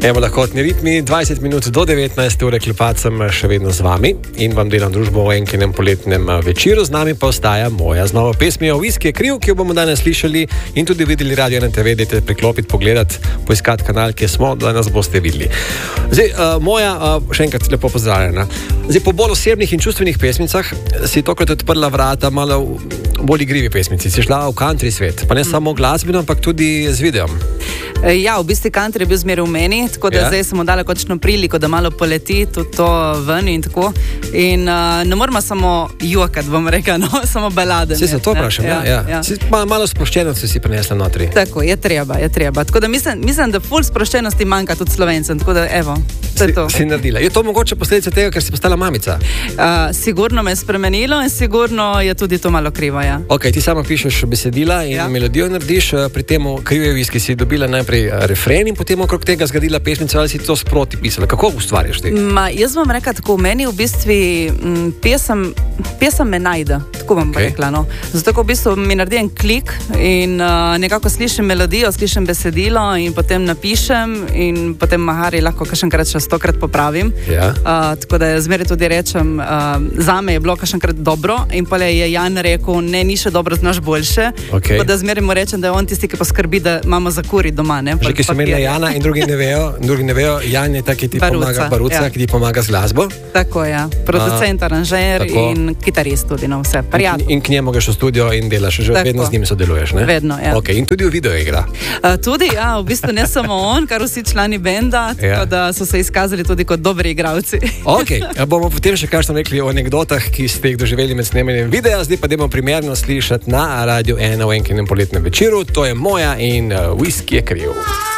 Evo, lahkotni ritmi, 20 minut do 19 ure Klepat sem še vedno z vami in vam delam družbo v enkinem poletnem večeru. Z nami pa ostaja moja z novo pesmijo Whisky je kriv, ki jo bomo danes slišali in tudi videli Radio na TV, dajte priklopiti, pogledati, poiskati kanal, kjer smo, da nas boste videli. Zdaj, moja, še enkrat lepo pozdravljena. Zdaj, po bolj osebnih in čustvenih pesmicah si tokrat odprla vrata malo bolj igrivi pesmici. Si šla v country svet, pa ne samo glasbeno, ampak tudi z videom. Ja, v bistvu country je bil zmeraj v meni, tako da zdaj sem mu dala kočno priliko, da malo poleti tudi to ven in tako. In ne moramo samo jokati, bom rekla, no, samo balade. Si se to vprašam, ja. Malo sproščenosti si prinesla notri. Tako, je treba. Tako da mislim, da ful sproščenosti manjka tudi Slovencem, tako da evo, to je to. Si naredila. Je to mogoče posledica tega, ker si postala mamica? Sigurno me je spremenilo in sigurno je tudi to malo krivo, ja. Ok, ti sama pišeš besedila in melodijo narediš, pri temu Kriv je whisky si dobila najprej refren in potem okrog tega zgradila pesmico, ali si to sproti pisala? Kako ustvarjaš ti? Jaz bom rekla tako, meni v bistvu pesem me najde, tako bom rekla, no. Zato, ko v bistvu mi naredi en klik in nekako slišim melodijo, slišim besedilo in potem napišem in potem mahari lahko kakšenkrat še 100-krat popravim. Ja. Tako da zmeraj tudi rečem, zame je bilo kakšenkrat dobro in pole je Jan rekel, ne, ni še dobro, znaš boljše. Okay. Tako da zmeraj mu rečem, da je on tisti, ki poskrbi, da imamo za kuri doma, ne. Že ki so imeli Jana in drugi ne vejo, Jan je ta, ki ti pomaga, Baruca, ki ti pomaga z glasbo. Tako, ja. Producent, aranžer in kitarist tudi, no, vse. In k njemu greš v studio in delaš, že vedno z njim sodeluješ, ne? Vedno, ja. Ok, in tudi v video igra. Tudi, ja, v bistvu ne samo on, kar vsi člani benda, tako da so se izkazali tudi kot dobri igralci. Ok, bomo potem še kakšno rekli o anekdotah, ki ste jih doživeli med snemanjem videa, zdaj pa dajmo primerno slišati na Radio 1 v enkinem poletnem večeru. To je Moja in Whisky je kriv.